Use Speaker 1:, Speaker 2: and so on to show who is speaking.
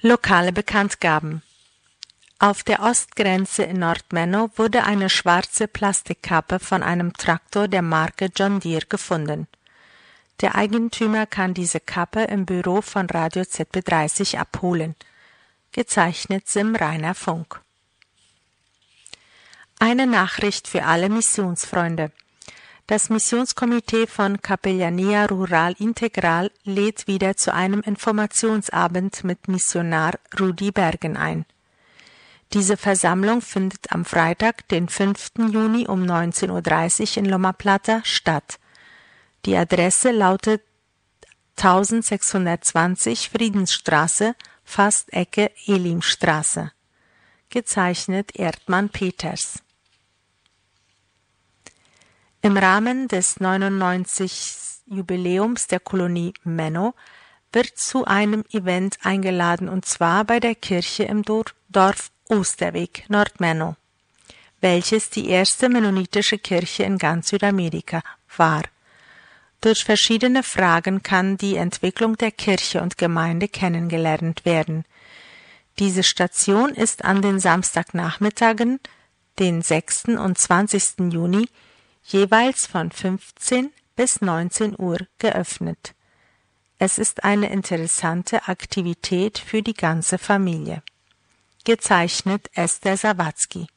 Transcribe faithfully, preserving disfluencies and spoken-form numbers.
Speaker 1: Lokale Bekanntgaben. Auf der Ostgrenze in Nordmenno wurde eine schwarze Plastikkappe von einem Traktor der Marke John Deere gefunden. Der Eigentümer kann diese Kappe im Büro von Radio Z B dreißig abholen. Gezeichnet Sim Rainer Funk. Eine Nachricht für alle Missionsfreunde. Das Missionskomitee von Capellania Rural Integral lädt wieder zu einem Informationsabend mit Missionar Rudi Bergen ein. Diese Versammlung findet am Freitag, den fünften Juni um neunzehn Uhr dreißig in Loma Plata statt. Die Adresse lautet eintausendsechshundertzwanzig Friedensstraße, fast Ecke Elimstraße. Gezeichnet Erdmann Peters. Im Rahmen des neunundneunzigsten Jubiläums der Kolonie Menno wird zu einem Event eingeladen, und zwar bei der Kirche im Dorf Osterweg, Nordmenno, welches die erste mennonitische Kirche in ganz Südamerika war. Durch verschiedene Fragen kann die Entwicklung der Kirche und Gemeinde kennengelernt werden. Diese Station ist an den Samstagnachmittagen, den sechsten und zwanzigsten Juni, jeweils von fünfzehn bis neunzehn Uhr geöffnet. Es ist eine interessante Aktivität für die ganze Familie. Gezeichnet Esther Sawatzki.